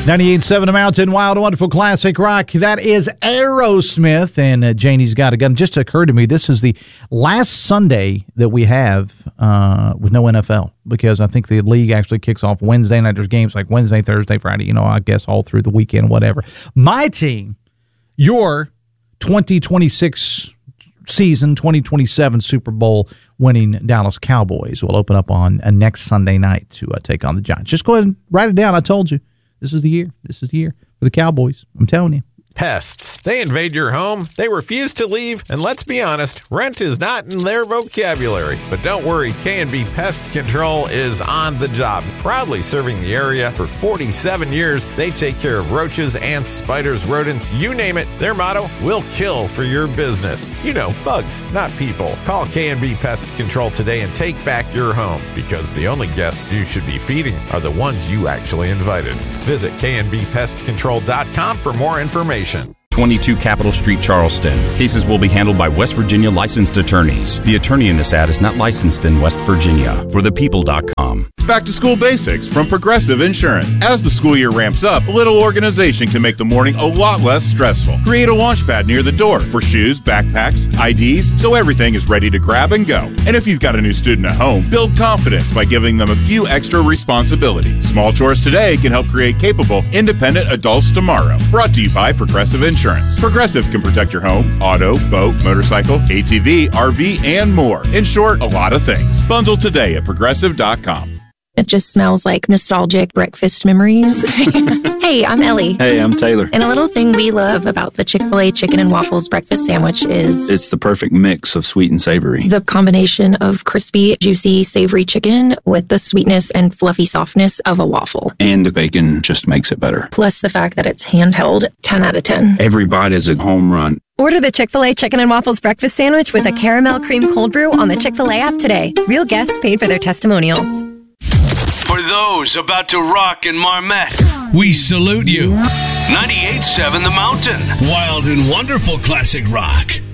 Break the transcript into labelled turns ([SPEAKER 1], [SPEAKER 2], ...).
[SPEAKER 1] 98.7 The Mountain, Wild, Wonderful Classic Rock. That is Aerosmith, and Janie's Got a Gun. It just occurred to me, this is the last Sunday that we have with no NFL, because I think the league actually kicks off Wednesday night. There's games like Wednesday, Thursday, Friday, I guess all through the weekend, whatever. My team, your 2026 season, 2027 Super Bowl winning Dallas Cowboys will open up on next Sunday night to take on the Giants. Just go ahead and write it down. I told you. This is the year. This is the year for the Cowboys. I'm telling you.
[SPEAKER 2] Pests. They invade your home, they refuse to leave, and let's be honest, rent is not in their vocabulary. But don't worry, K&B Pest Control is on the job. Proudly serving the area for 47 years, they take care of roaches, ants, spiders, rodents, you name it. Their motto, we'll kill for your business. Bugs, not people. Call K&B Pest Control today and take back your home, because the only guests you should be feeding are the ones you actually invited. Visit knbpestcontrol.com for more information.
[SPEAKER 3] 22 Capitol Street, Charleston. Cases will be handled by West Virginia licensed attorneys. The attorney in this ad is not licensed in West Virginia. ForThePeople.com.
[SPEAKER 4] Back to school basics from Progressive Insurance. As the school year ramps up, a little organization can make the morning a lot less stressful. Create a launch pad near the door for shoes, backpacks, IDs, so everything is ready to grab and go. And if you've got a new student at home, build confidence by giving them a few extra responsibilities. Small chores today can help create capable, independent adults tomorrow. Brought to you by Progressive Insurance. Progressive can protect your home, auto, boat, motorcycle, ATV, RV, and more. In short, a lot of things. Bundle today at Progressive.com.
[SPEAKER 5] It just smells like nostalgic breakfast memories. Hey, I'm Ellie.
[SPEAKER 6] Hey, I'm Taylor.
[SPEAKER 5] And a little thing we love about the Chick-fil-A chicken and waffles breakfast sandwich is...
[SPEAKER 6] it's the perfect mix of sweet and savory.
[SPEAKER 5] The combination of crispy, juicy, savory chicken with the sweetness and fluffy softness of a waffle.
[SPEAKER 6] And the bacon just makes it better.
[SPEAKER 5] Plus the fact that it's handheld, 10 out of 10.
[SPEAKER 6] Every bite is a home run.
[SPEAKER 7] Order the Chick-fil-A Chicken and Waffles Breakfast Sandwich with a caramel cream cold brew on the Chick-fil-A app today. Real guests paid for their testimonials.
[SPEAKER 8] For those about to rock in Marmette, we salute you. 98.7 The Mountain. Wild and wonderful classic rock.